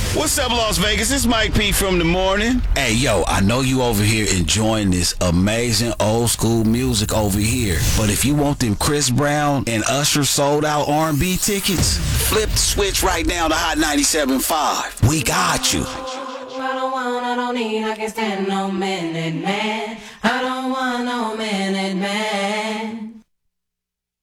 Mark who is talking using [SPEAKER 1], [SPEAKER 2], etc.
[SPEAKER 1] What's up, Las Vegas? It's Mike P from The Morning. Hey, yo, I know you over here enjoying this amazing old school music over here. But if you want them Chris Brown and Usher sold out R&B tickets, flip the switch right now to Hot 97.5. We got you.
[SPEAKER 2] I don't want, I don't need, I can't stand no minute man. I don't want no minute man.